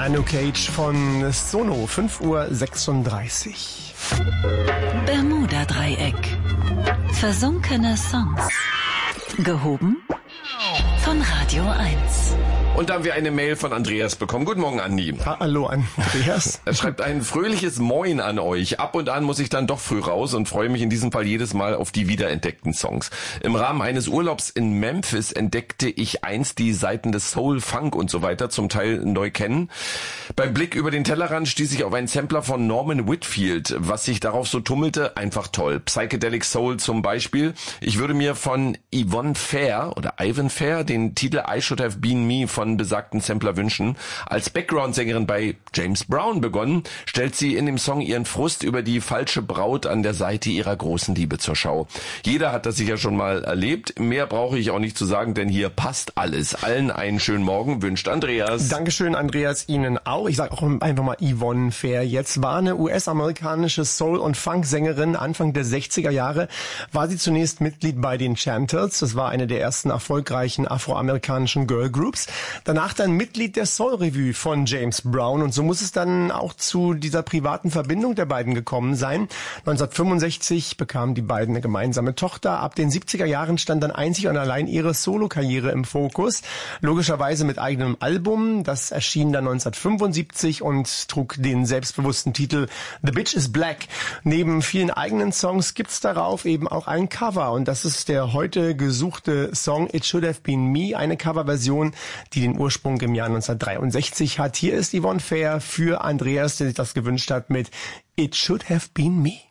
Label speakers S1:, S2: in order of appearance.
S1: Manu Cage von Sono, 5:36 Uhr.
S2: Bermuda-Dreieck. Versunkene Songs. Gehoben von Radio 1.
S3: Und da haben wir eine Mail von Andreas bekommen. Guten Morgen, Andi.
S1: Hallo, Andreas.
S3: Er schreibt ein fröhliches Moin an euch. Ab und an muss ich dann doch früh raus und freue mich in diesem Fall jedes Mal auf die wiederentdeckten Songs. Im Rahmen eines Urlaubs in Memphis entdeckte ich einst die Seiten des Soul, Funk und so weiter, zum Teil neu kennen. Beim Blick über den Tellerrand stieß ich auf einen Sampler von Norman Whitfield. Was sich darauf so tummelte, einfach toll. Psychedelic Soul zum Beispiel. Ich würde mir von Yvonne Fair oder Ivan Fair den Titel I Should Have Been Me von besagten Sampler wünschen. Als Background-Sängerin bei James Brown begonnen, stellt sie in dem Song ihren Frust über die falsche Braut an der Seite ihrer großen Liebe zur Schau. Jeder hat das sicher schon mal erlebt. Mehr brauche ich auch nicht zu sagen, denn hier passt alles. Allen einen schönen Morgen, wünscht Andreas.
S1: Dankeschön, Andreas, Ihnen auch. Ich sage auch einfach mal Yvonne Fair. Jetzt war eine US-amerikanische Soul- und Funk-Sängerin. Anfang der 60er Jahre war sie zunächst Mitglied bei den Chantels. Das war eine der ersten erfolgreichen afroamerikanischen Girl-Groups. Danach dann Mitglied der Soul Revue von James Brown, und so muss es dann auch zu dieser privaten Verbindung der beiden gekommen sein. 1965 bekamen die beiden eine gemeinsame Tochter. Ab den 70er Jahren stand dann einzig und allein ihre Solokarriere im Fokus. Logischerweise mit eigenem Album. Das erschien dann 1975 und trug den selbstbewussten Titel The Bitch is Black. Neben vielen eigenen Songs gibt's darauf eben auch ein Cover, und das ist der heute gesuchte Song It Should Have Been Me, eine Coverversion, die den Ursprung im Jahr 1963 hat. Hier ist Yvonne Fair für Andreas, der sich das gewünscht hat, mit It Should Have Been Me.